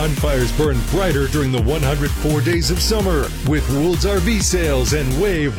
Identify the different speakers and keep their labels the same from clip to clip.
Speaker 1: bonfires burn brighter during the 104 days of summer with World's RV Sales and Wave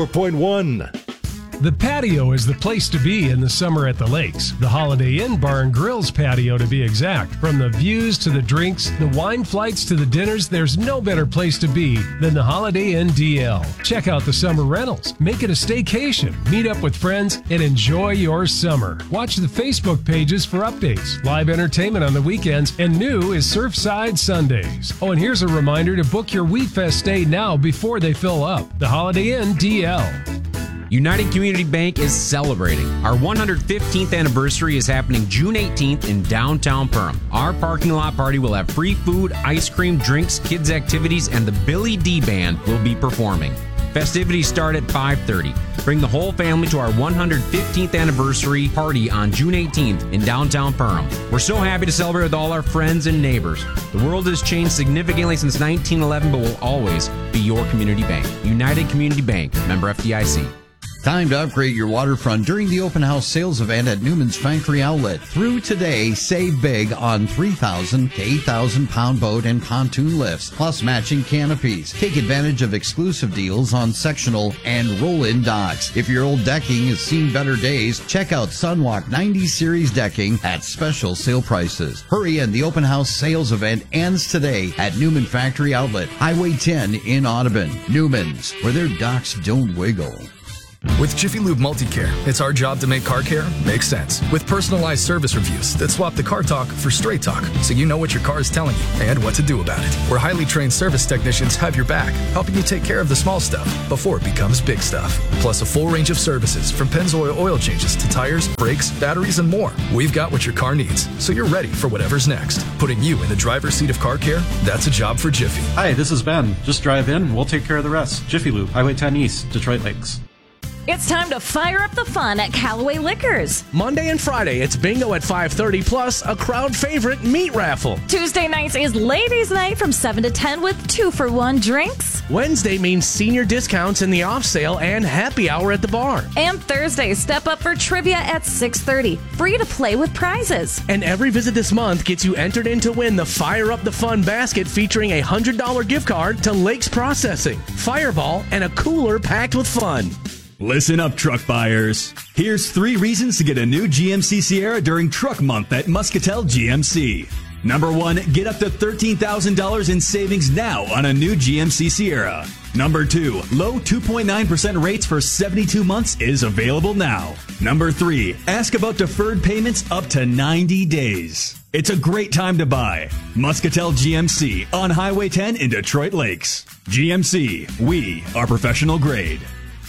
Speaker 1: 104.1.
Speaker 2: The patio is the place to be in the summer at the lakes. The Holiday Inn Bar and Grill's patio, to be exact. From the views to the drinks, the wine flights to the dinners, there's no better place to be than the Holiday Inn DL. Check out the summer rentals. Make it a staycation. Meet up with friends and enjoy your summer. Watch the Facebook pages for updates, live entertainment on the weekends, and new is Surfside Sundays. Oh, and here's a reminder to book your Wheat Fest stay now before they fill up. The Holiday Inn DL.
Speaker 3: United Community Bank is celebrating. Our 115th anniversary is happening June 18th in downtown Perham. Our parking lot party will have free food, ice cream, drinks, kids' activities, and the Billy D Band will be performing. Festivities start at 5:30. Bring the whole family to our 115th anniversary party on June 18th in downtown Perham. We're so happy to celebrate with all our friends and neighbors. The world has changed significantly since 1911, but will always be your community bank. United Community Bank, member FDIC.
Speaker 4: Time to upgrade your waterfront during the open house sales event at Newman's Factory Outlet. Through today, save big on 3,000 to 8,000 pound boat and pontoon lifts, plus matching canopies. Take advantage of exclusive deals on sectional and roll-in docks. If your old decking has seen better days, check out Sunwalk 90 Series decking at special sale prices. Hurry in, the open house sales event ends today at Newman Factory Outlet, Highway 10 in Audubon. Newman's, where their docks don't wiggle.
Speaker 5: With Jiffy Lube Multicare, it's our job to make car care make sense. With personalized service reviews that swap the car talk for straight talk, so you know what your car is telling you and what to do about it. Where highly trained service technicians have your back, helping you take care of the small stuff before it becomes big stuff. Plus a full range of services from Pennzoil oil changes to tires, brakes, batteries, and more. We've got what your car needs, so you're ready for whatever's next. Putting you in the driver's seat of car care, that's a job for Jiffy.
Speaker 6: Hi, this is Ben. Just drive in and we'll take care of the rest. Jiffy Lube, Highway 10 East, Detroit Lakes.
Speaker 7: It's time to fire up the fun at Callaway Liquors.
Speaker 8: Monday and Friday, it's bingo at 5:30, plus a crowd favorite meat raffle.
Speaker 7: Tuesday nights is Ladies' Night from 7 to 10 with 2-for-1 drinks.
Speaker 8: Wednesday means senior discounts in the off sale and happy hour at the bar.
Speaker 7: And Thursday, step up for trivia at 6:30. Free to play with prizes.
Speaker 8: And every visit this month gets you entered in to win the Fire Up the Fun basket featuring a $100 gift card to Lakes Processing, Fireball, and a cooler packed with fun.
Speaker 9: Listen up, truck buyers. Here's 3 reasons to get a new GMC Sierra during Truck Month at Muscatel GMC. Number 1, get up to $13,000 in savings now on a new GMC Sierra. Number 2, low 2.9% rates for 72 months is available now. Number 3, ask about deferred payments up to 90 days. It's a great time to buy. Muscatel GMC on Highway 10 in Detroit Lakes. GMC, we are professional grade.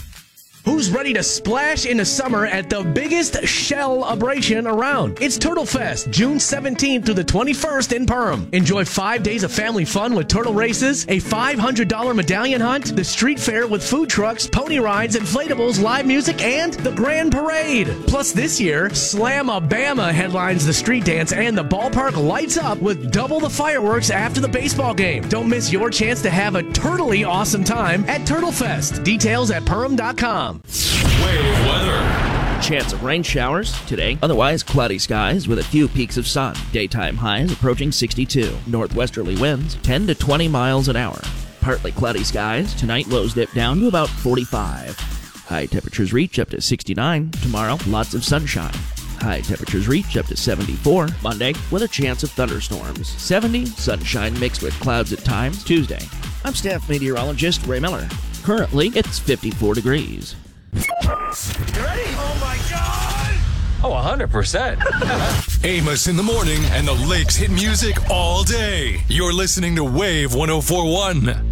Speaker 8: Who's ready to splash into summer at the biggest shell-abration around? It's Turtle Fest, June 17th through the 21st in Perham. Enjoy 5 days of family fun with turtle races, a $500 medallion hunt, the street fair with food trucks, pony rides, inflatables, live music, and the grand parade. Plus this year, Slam-a-Bama headlines the street dance, and the ballpark lights up with double the fireworks after the baseball game. Don't miss your chance to have a turtly awesome time at Turtle Fest. Details at Perham.com.
Speaker 10: Wave weather.
Speaker 11: Chance of rain showers today. Otherwise, cloudy skies with a few peaks of sun. Daytime highs approaching 62. Northwesterly winds 10 to 20 miles an hour. Partly cloudy skies. Tonight, lows dip down to about 45. High temperatures reach up to 69. Tomorrow, lots of sunshine. High temperatures reach up to 74. Monday, with a chance of thunderstorms. 70, sunshine mixed with clouds at times. Tuesday, I'm staff meteorologist Ray Miller. Currently, it's 54 degrees.
Speaker 10: You ready? Oh my God!
Speaker 12: Oh, 100%.
Speaker 1: Amos in the morning and the Lakes hit music all day. You're listening to Wave 104.1.